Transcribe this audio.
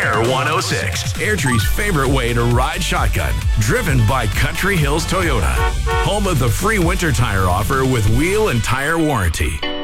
Air 106, Airtree's favorite way to ride shotgun. Driven by Country Hills Toyota. Home of the free winter tire offer with wheel and tire warranty.